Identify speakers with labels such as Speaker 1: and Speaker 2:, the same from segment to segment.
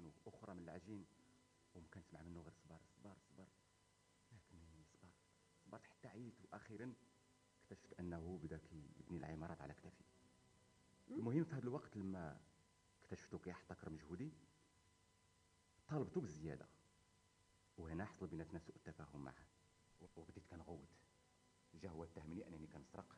Speaker 1: الطحين واخرى من العجين، وما كنسمع منه غير صبر صبر صبر. لكنني صبرت حتى عييت، واخيرا اكتشفت انه بدا كيبني العمارات على كتافي. المهم في هذا الوقت لما اكتشفتو كيحتكر مجهودي طالبته بالزياده، وهنا حصل بيناتنا سوء التفاهم معه، وبديت كنغوت. جا هو اتهمني انني كنسرق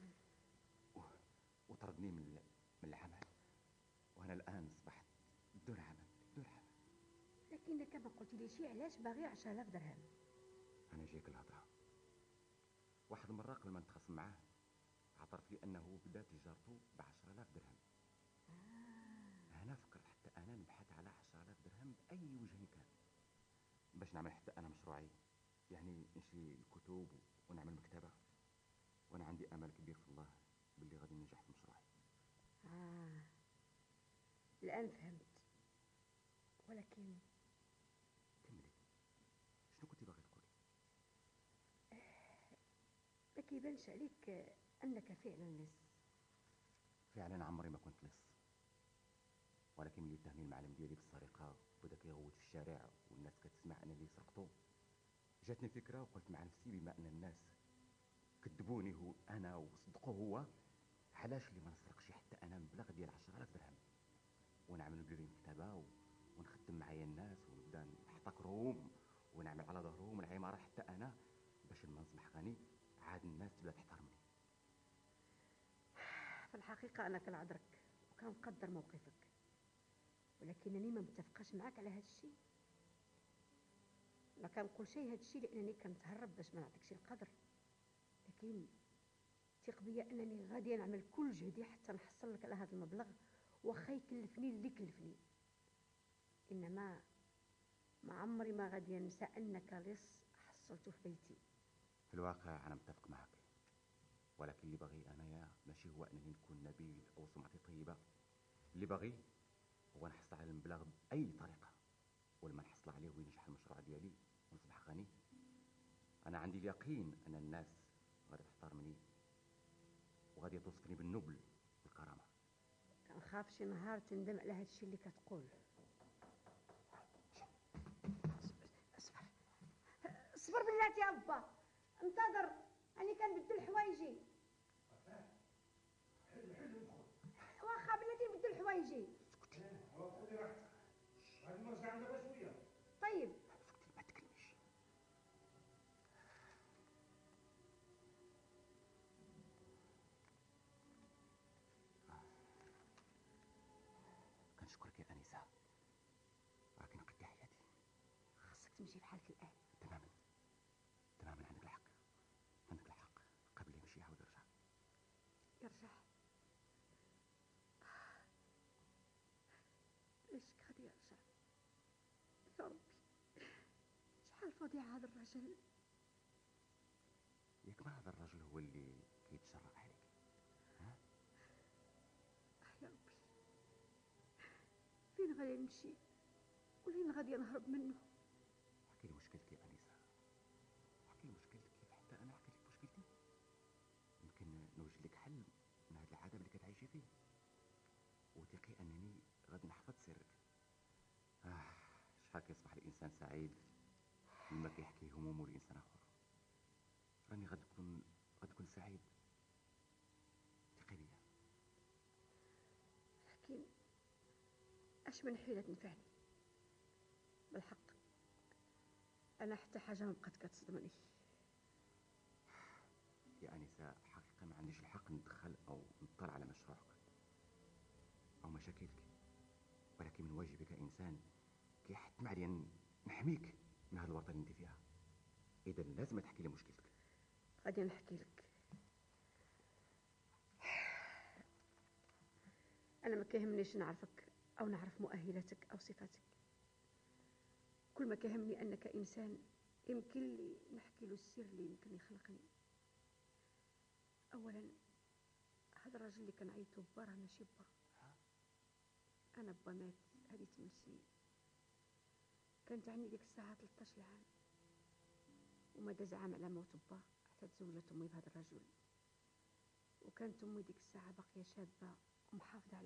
Speaker 1: وطردني من العمل، وانا الان اصبحت بدون عمل.
Speaker 2: لكنك ما قلت لي شيء، علاش باغي 10,000 درهم؟
Speaker 1: انا جايك الهضره. واحد المره قبل ما نتخاصم معاه اعترف لي انه بدا تجارته ب10,000 درهم. هنا فكرت حتى انا نبحث على 10,000 درهم باي وجه كان، باش نعمل حتى انا مشروعي، يعني نشري الكتب ونعمل مكتبه. وانا عندي امل كبير في الله باللي غادي ننجح في مشروعي.
Speaker 2: الان فهمت. ولكن
Speaker 1: كملي، شنو كنتي باغي تقولي؟
Speaker 2: ما كيبانش عليك انك فعلا لص.
Speaker 1: فعلا عمري ما كنت لص، ولكن ملي اتهمني المعلم ديالي بالسرقه وبدا كيغوت في الشارع والناس كتسمع انا اللي سرقته، جاتني فكره وقلت مع نفسي بما ان الناس كذبوني هو انا وصدقوه هو، علاش اللي ما نسرقش حتى انا مبلغ ديال 10,000 درهم ونعمل ندير مكتبه ونخدم معايا الناس ونبدا نحتكرهم ونعمل على ظهرهم العماره حتى انا، باش لما نصبح غني عاد الناس تبدا تحترمني.
Speaker 2: في الحقيقه انا كنعذرك وكنقدر موقفك، ولكنني ما متفقاش معك على هذا الشيء. ما كنقول شيء هذا الشيء لانني كنتهرب باش ما نعطيكش القدر، لكن ثق بيا انني غادي نعمل كل جهدي حتى نحصل لك على هذا المبلغ، واخا يكلفني اللي كلفني. انما ما عمري ما غادي ننسى انك لص حصلته في بيتي.
Speaker 1: في الواقع انا متفق معك، ولكن اللي باغي انايا ماشي هو انني نكون نبيل او سمعتي طيبه. اللي باغي هو نحصل على المبلغ باي طريقه، ولما نحصل عليه وينجح المشروع ديالي ونصبح غني، انا عندي اليقين ان الناس غادي تحترمني وغادي توصفني بالنبل والكرامه.
Speaker 2: كنخاف شي نهار تندم على هذا الشيء اللي كتقول. اصبر اصبر بالله يا با، انتظر اني كنبدل حوايجي. واخا بلاتي نبدل حوايجي.
Speaker 3: خذي راحتك، غادي نرجع عندها شويه.
Speaker 2: طيب
Speaker 1: سكتي ما تكلميش. كنشكرك يا انسه، ولكن قد حياتي.
Speaker 2: خاصك تمشي بحالك الان.
Speaker 1: تماما عندك الحق. قبل يمشي يعاود
Speaker 2: يرجع. ليش غادي يرجع؟ يا ربي شحال فظيع هذا الرجل.
Speaker 1: ياك ما هذا الرجل هو اللي كيتجرأ عليك؟ ها؟
Speaker 2: يا ربي فين غادي نمشي ولين غادي نهرب منه؟
Speaker 1: احكي لي مشكلتك يا انسه، احكي لي مشكلتك كيف حتى انا احكي لك مشكلتي. يمكن نوجد لك حل من هذا العذاب اللي كتعيشي فيه، وثقي انني غادي نحفظ سرك. شحال كيصبح الانسان سعيد لما كيحكي همومه لانسان اخر. راني غادي تكون سعيد، ثقي بيا.
Speaker 2: لكن اش من حيلة تنفعني؟ بالحق انا حتى حاجه ما بقات كتصدمني.
Speaker 1: يا انسه حقيقه ما عنديش الحق ندخل او نطلع على مشروعك او مشاكلك، ولكن من واجبي كإنسان كيحتم علي أن نحميك من هذا الورطة اللي انت فيها. اذا لازم تحكي لي مشكلتك.
Speaker 2: غادي نحكي لك. انا ما كيهمنيش نعرفك او نعرف مؤهلاتك او صفاتك، كل ما كيهمني انك انسان يمكن لي نحكي له السر اللي يمكن يخلقني. اولا هذا الراجل اللي كنعيطو با راه ماشي با. انا با مات هذه 8 سنين. كانت عني ديك الساعه 13 عام، وما داز عام على موت با حتى تزوجت امي بهذا الرجل، وكانت امي ديك الساعه باقيه شابه ومحافظه على